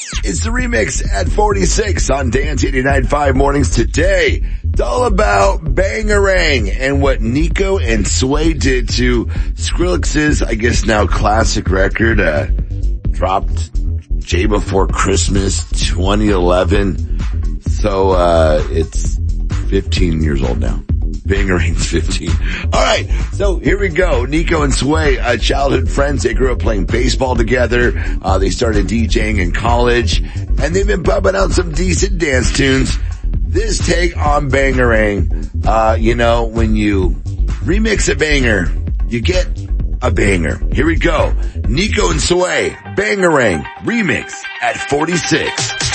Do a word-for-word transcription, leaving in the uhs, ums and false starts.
It's the remix at forty-six on Dance eighty-nine point five mornings today. It's all about Bangarang and what Nico and Sway did to Skrillex's, I guess now classic record, uh, dropped Day Before Christmas twenty eleven. So, uh, it's fifteen years old now. Bangarang's fifteen. Alright, so here we go. Nico and Sway, uh, childhood friends. They grew up playing baseball together. Uh, they started DJing in college. And they've been bumping out some decent dance tunes. This take on Bangarang, uh, you know, when you remix a banger, you get a banger. Here we go. Nico and Sway, Bangarang, remix at forty-six.